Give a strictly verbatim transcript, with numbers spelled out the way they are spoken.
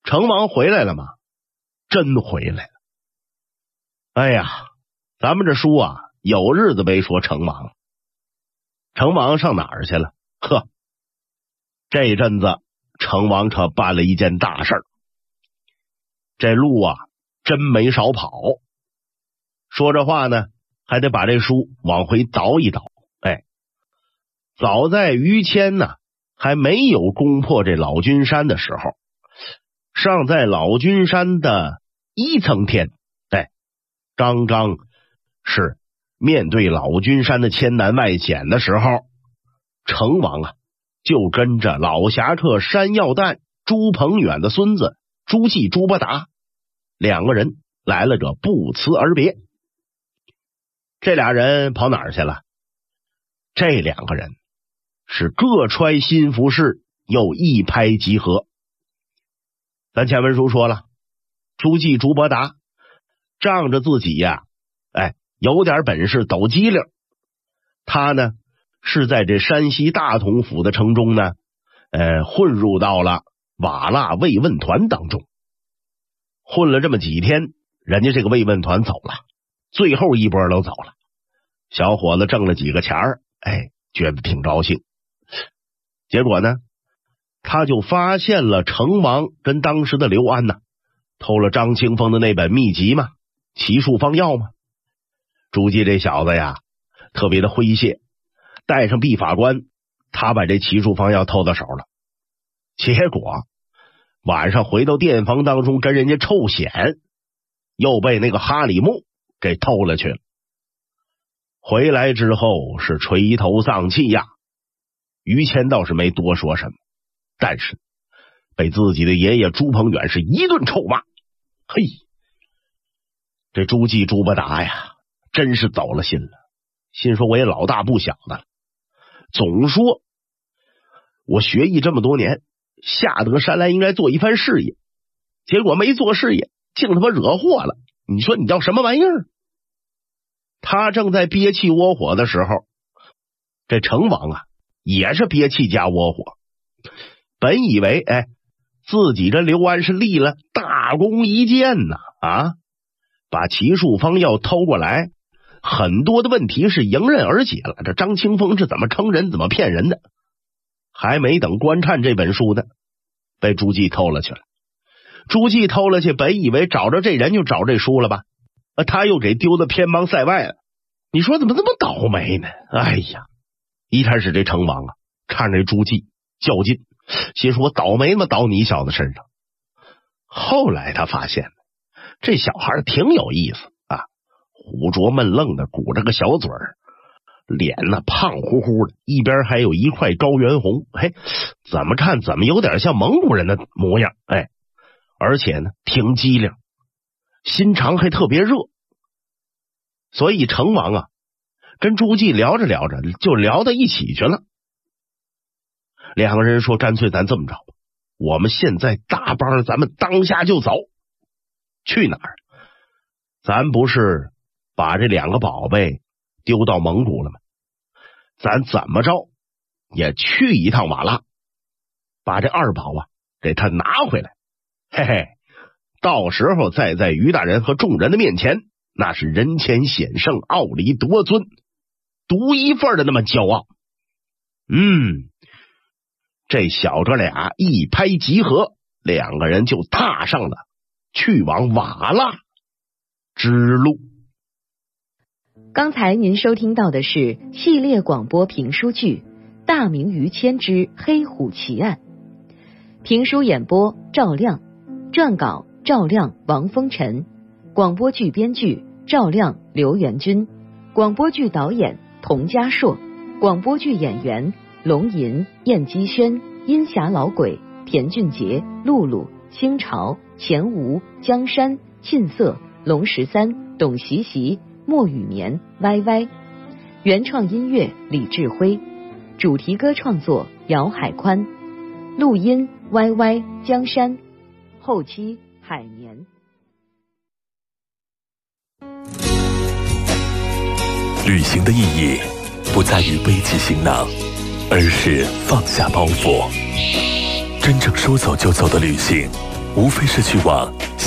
成王回来了吗？真回来了。哎呀，咱们这书啊，有日子没说成王了。成王上哪儿去了？呵，这阵子成王可办了一件大事儿。这路啊，真没少跑。说这话呢，还得把这书往回倒一倒。哎，早在于谦呢还没有攻破这老君山的时候，尚在老君山的一层天，哎，刚刚是面对老君山的千难万险的时候，成王啊就跟着老侠客山药蛋朱鹏远的孙子朱继朱伯达两个人来了，这不辞而别。这俩人跑哪儿去了？这两个人是各揣新服饰，又一拍即合。咱前文书说了，朱继朱伯达仗着自己呀、啊，哎，有点本事，抖机灵。他呢是在这山西大同府的城中呢，呃，混入到了瓦剌慰问团当中。混了这么几天，人家这个慰问团走了，最后一波都走了。小伙子挣了几个钱儿，哎，觉得挺高兴。结果呢，他就发现了成王跟当时的刘安呢，偷了张清风的那本秘籍嘛，奇术方药嘛。朱继这小子呀，特别的诙谐，带上毕法官，他把这奇术方药偷到手了。结果晚上回到店房当中跟人家臭显，又被那个哈里木给偷了去了。回来之后是垂头丧气呀。于谦倒是没多说什么，但是被自己的爷爷朱鹏远是一顿臭骂。嘿，这朱继朱伯达呀，真是走了心了，心说我也老大不小的了，总说我学艺这么多年，下得山来应该做一番事业，结果没做事业，竟他妈惹祸了，你说你叫什么玩意儿？他正在憋气窝火的时候，这成王啊也是憋气加窝火。本以为哎，自己这刘安是立了大功一件呐，啊，把奇术方药偷过来，很多的问题是迎刃而解了。这张清风是怎么坑人怎么骗人的，还没等观看这本书呢，被朱继偷了去了。朱继偷了去，本以为找着这人就找这书了吧，他又给丢到偏邦塞外了。你说怎么这么倒霉呢？哎呀，一开始这成王啊看着朱继较劲，心说我倒霉嘛倒你小子身上。后来他发现这小孩挺有意思啊，虎拙闷愣的，鼓着个小嘴儿，脸呢胖乎乎的，一边还有一块高原红，嘿，怎么看怎么有点像蒙古人的模样，哎，而且呢挺机灵，心肠还特别热。所以成王啊跟朱继聊着聊着就聊到一起去了。两个人说干脆咱这么着吧，我们现在大帮咱们当下就走。去哪儿？咱不是把这两个宝贝丢到蒙古了吗？咱怎么着也去一趟瓦剌，把这二宝啊给他拿回来。嘿嘿，到时候再在于大人和众人的面前，那是人前显圣，傲立夺尊，独一份的那么骄傲。嗯，这小哥俩一拍即合，两个人就踏上了去往瓦剌之路。 刚才您收听到的是系列广播评书剧《大明于谦之黑虎奇案》，评书演播赵亮，撰稿赵亮、王风尘，广播剧编剧赵亮、刘元军，广播剧导演童家硕，广播剧演员龙吟、燕姬轩、阴霞老鬼、田俊杰、露露、清朝、钱吴、江山、沁色、龙十三、董习习、莫雨眠、歪歪。原创音乐李志辉，主题歌创作姚海宽，录音歪歪、江山，后期海年。 旅行的意义不在于背起行囊，而是放下包袱。真正说走就走的旅行， 无非是去往